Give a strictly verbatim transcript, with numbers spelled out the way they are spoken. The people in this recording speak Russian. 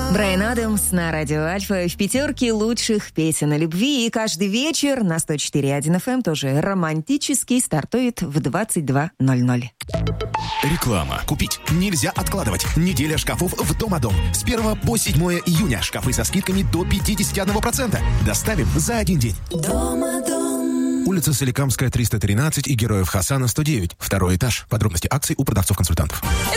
Брайан Адамс на радио Альфа в пятерке лучших песен о любви. И каждый вечер на сто четыре и один эф эм тоже романтический стартует в двадцать два ноль ноль. Реклама. Купить нельзя откладывать. Неделя шкафов в Домодом. С первого по седьмое июня. Шкафы со скидками до пятьдесят один процент. Доставим за один день. Домодом. Улица Соликамская, триста тринадцать и Героев Хасана, сто девять. Второй этаж. Подробности акций у продавцов-консультантов.